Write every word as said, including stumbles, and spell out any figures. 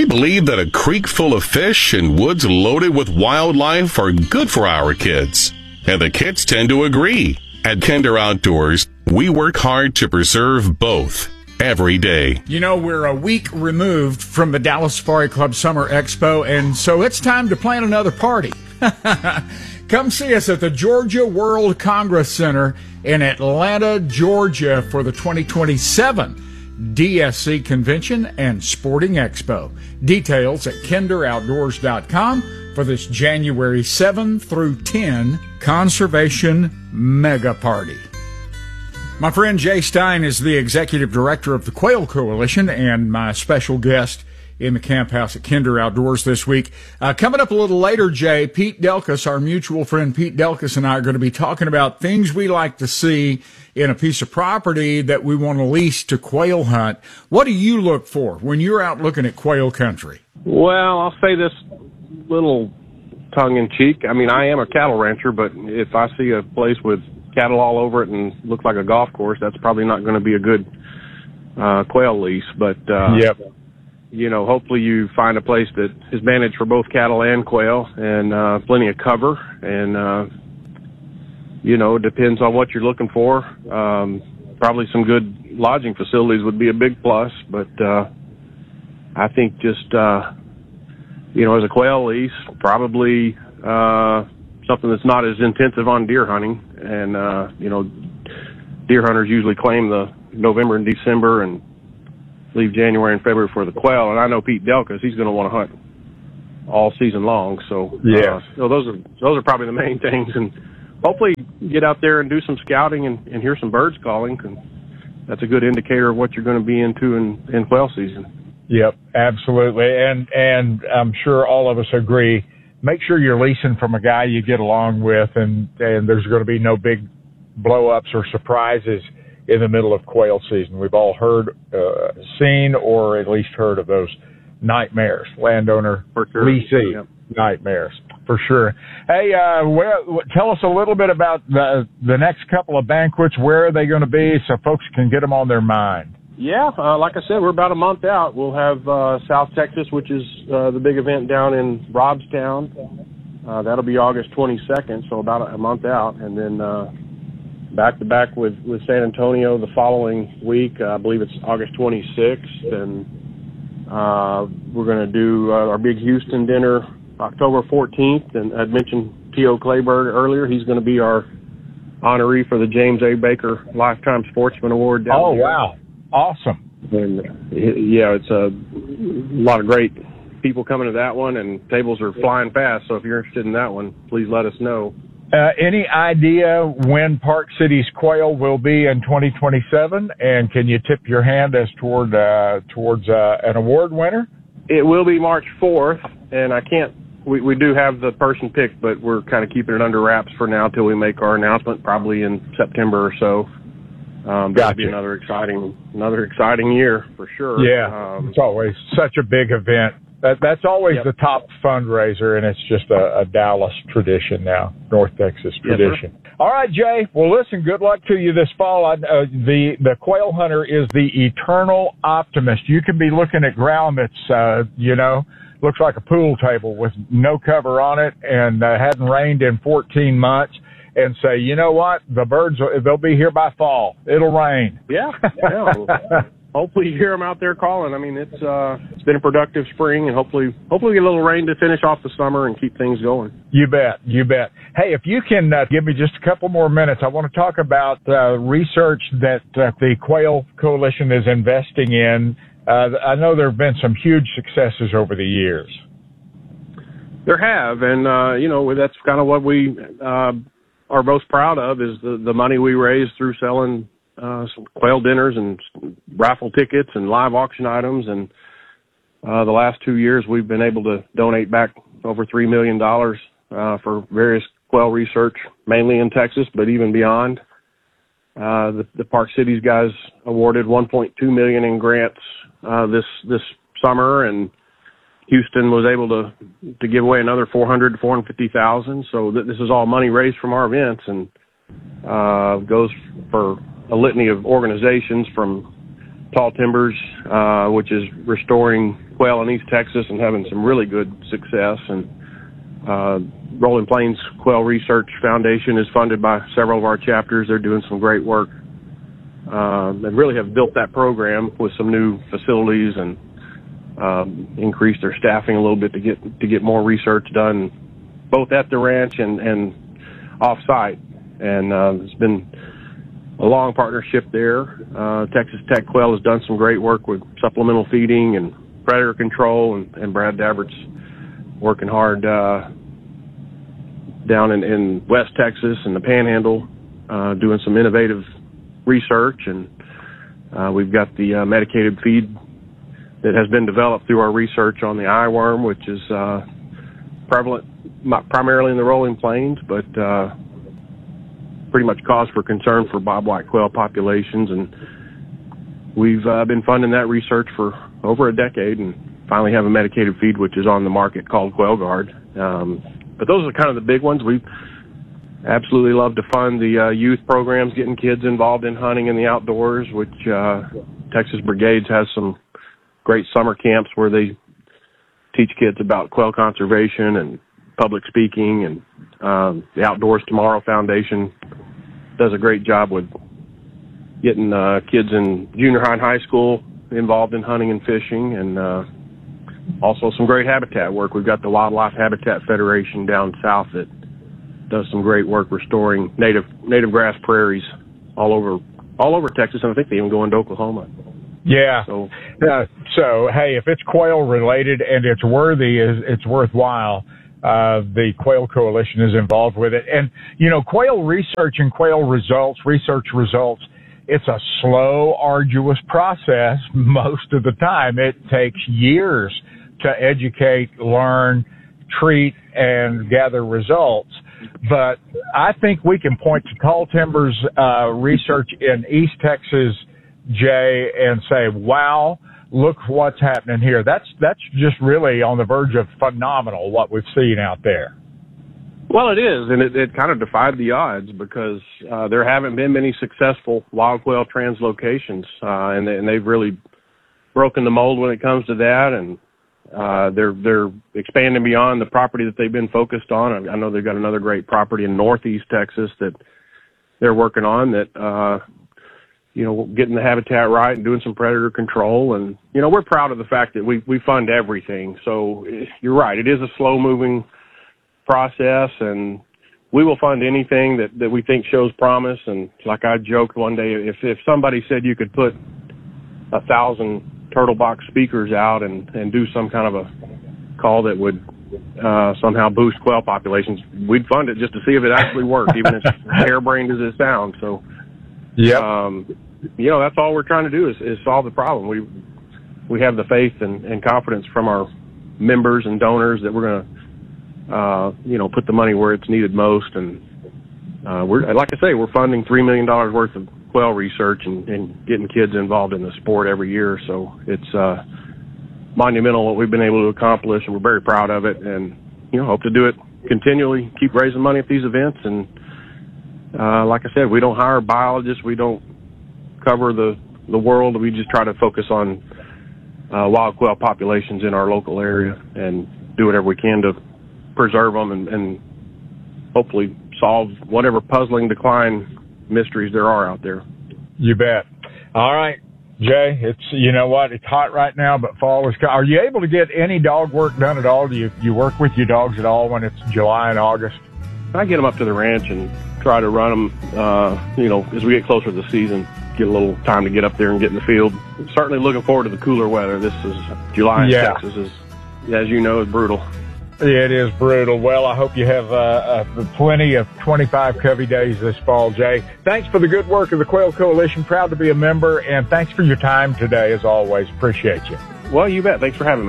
believe that a creek full of fish and woods loaded with wildlife are good for our kids. And the kids tend to agree. At Kinder Outdoors, we work hard to preserve both every day. You know, we're a week removed from the Dallas Safari Club Summer Expo, and so it's time to plan another party. Come see us at the Georgia World Congress Center in Atlanta, Georgia for the twenty twenty-seven D S C Convention and Sporting Expo. Details at kinder outdoors dot com for this January seventh through tenth Conservation Mega Party. My friend Jay Stein is the Executive Director of the Quail Coalition and my special guest in the camp house at Kinder Outdoors this week. Uh, coming up a little later, Jay, Pete Delkus, our mutual friend Pete Delkus, and I are going to be talking about things we like to see in a piece of property that we want to lease to quail hunt. What do you look for when you're out looking at quail country? Well, I'll say this little tongue-in-cheek. I mean, I am a cattle rancher, but if I see a place with cattle all over it and looks like a golf course, that's probably not going to be a good uh, quail lease. But, uh, yep. you know, hopefully you find a place that is managed for both cattle and quail and uh, plenty of cover. And, uh, you know, it depends on what you're looking for. Um, probably some good lodging facilities would be a big plus. But uh, I think just, uh, you know, as a quail lease, probably uh, something that's not as intensive on deer hunting. And, uh, you know, deer hunters usually claim the November and December and leave January and February for the quail. And I know Pete Delkus, he's going to want to hunt all season long. So, yeah. uh, so those are those are probably the main things. And hopefully get out there and do some scouting and, and hear some birds calling. And that's a good indicator of what you're going to be into in, in quail season. Yep, absolutely. And, and I'm sure all of us agree. Make sure you're leasing from a guy you get along with, and, and there's going to be no big blow-ups or surprises in the middle of quail season. We've all heard, uh, seen, or at least heard of those nightmares, landowner, for sure. leasee yep. nightmares, for sure. Hey, uh, where, tell us a little bit about the, the next couple of banquets. Where are they going to be so folks can get them on their mind? Yeah, uh, like I said, we're about a month out. We'll have uh, South Texas, which is uh, the big event down in Robstown. Uh, that'll be August twenty-second, so about a month out. And then uh, back-to-back with, with San Antonio the following week. Uh, I believe it's August twenty-sixth. And uh, we're going to do uh, our big Houston dinner October fourteenth. And I'd mentioned T O. Clayberg earlier. He's going to be our honoree for the James A. Baker Lifetime Sportsman Award down Oh, here. wow. Awesome. And yeah, it's a lot of great people coming to that one, and tables are flying fast. So if you're interested in that one, please let us know. Uh, any idea when Park City's quail will be in twenty twenty-seven? And can you tip your hand as toward uh, towards uh, an award winner? It will be March fourth, and I can't. We, we do have the person picked, but we're kind of keeping it under wraps for now till we make our announcement, probably in September or so. Um, gotcha. That'll be another exciting, another exciting year for sure. Yeah, um, it's always such a big event. That, that's always yep. the top fundraiser, and it's just a, a Dallas tradition now, North Texas tradition. Yes, all right, Jay. Well, listen, good luck to you this fall. I, uh, the the quail hunter is the eternal optimist. You can be looking at ground that's, uh, you know, looks like a pool table with no cover on it and uh, hadn't rained in fourteen months. And say, you know what, the birds, they'll be here by fall. It'll rain. Yeah, yeah. Well, hopefully you hear them out there calling. I mean, it's uh, it's been a productive spring, and hopefully, hopefully we get a little rain to finish off the summer and keep things going. You bet, you bet. Hey, if you can uh, give me just a couple more minutes, I want to talk about uh, research that uh, the Quail Coalition is investing in. Uh, I know there have been some huge successes over the years. There have, and uh, you know, that's kind of what we uh, are most proud of is the, the money we raised through selling uh, some quail dinners and raffle tickets and live auction items. And uh, the last two years, we've been able to donate back over three million dollars uh, for various quail research, mainly in Texas, but even beyond. Uh, the, the Park Cities guys awarded one point two million dollars in grants uh, this this summer, and Houston was able to to give away another four hundred to four hundred fifty thousand. So th- this is all money raised from our events, and uh, goes for a litany of organizations from Tall Timbers, uh, which is restoring quail in East Texas and having some really good success. And uh, Rolling Plains Quail Research Foundation is funded by several of our chapters. They're doing some great work um, and really have built that program with some new facilities and um, increased their staffing a little bit to get to get more research done, both at the ranch and, and off-site. And uh, it's been a long partnership there. Uh, Texas Tech Quail has done some great work with supplemental feeding and predator control, and, and Brad Dabbert's working hard uh, down in, in West Texas and the Panhandle, uh, doing some innovative research. And uh, we've got the uh, medicated feed that has been developed through our research on the eyeworm, which is uh, prevalent primarily in the Rolling Plains, but uh, pretty much cause for concern for bobwhite quail populations. And we've uh, been funding that research for over a decade and finally have a medicated feed which is on the market called Quail Guard. Um, but those are kind of the big ones. We absolutely love to fund the uh, youth programs, getting kids involved in hunting in the outdoors, which uh, Texas Brigades has some great summer camps where they teach kids about quail conservation and public speaking. And um, the Outdoors Tomorrow Foundation does a great job with getting uh, kids in junior high and high school involved in hunting and fishing, and uh, also some great habitat work. We've got the Wildlife Habitat Federation down south that does some great work restoring native native grass prairies all over all over Texas, and I think they even go into Oklahoma. Yeah. So, uh, so hey, if it's quail related and it's worthy, it's worthwhile. Uh, the Quail Coalition is involved with it. And, you know, quail research and quail results, research results, it's a slow, arduous process most of the time. It takes years to educate, learn, treat, and gather results. But I think we can point to Tall Timber's uh, research in East Texas, Jay, and say, wow, look what's happening here. That's that's just really on the verge of phenomenal what we've seen out there. Well, it is, and it, it kind of defied the odds because uh, there haven't been many successful wild quail translocations, uh, and, they, and they've really broken the mold when it comes to that, and uh, they're they're expanding beyond the property that they've been focused on. I, I know they've got another great property in Northeast Texas that they're working on that, uh, you know, getting the habitat right and doing some predator control. And, you know, we're proud of the fact that we, we fund everything. So you're right. It is a slow moving process, and we will fund anything that, that we think shows promise. And like I joked one day, if, if somebody said you could put a thousand turtle box speakers out and, and do some kind of a call that would uh, somehow boost quail populations, we'd fund it just to see if it actually worked, even as harebrained as it sounds. So, yeah, um, you know, that's all we're trying to do is, is solve the problem. We we have the faith and, and confidence from our members and donors that we're going to, uh, you know, put the money where it's needed most. And uh, we're, like I say, we're funding three million dollars worth of quail research and, and getting kids involved in the sport every year. So it's uh, monumental what we've been able to accomplish, and we're very proud of it. And, you know, hope to do it continually, keep raising money at these events. And uh, like I said, we don't hire biologists. We don't cover the, the world. We just try to focus on uh, wild quail populations in our local area and do whatever we can to preserve them and, and hopefully solve whatever puzzling decline mysteries there are out there. You bet. All right, Jay, it's, you know what, it's hot right now, but fall is coming. Are you able to get any dog work done at all? Do you, you work with your dogs at all when it's July and August? I get them up to the ranch and try to run them, uh, you know, as we get closer to the season, get a little time to get up there and get in the field. Certainly looking forward to the cooler weather. This is July in yeah. Texas is, as you know, is brutal. It is brutal. Well, I hope you have uh, uh, plenty of twenty-five Covey days this fall, Jay. Thanks for the good work of the Quail Coalition. Proud to be a member, and thanks for your time today, as always. Appreciate you. Well, you bet. Thanks for having me.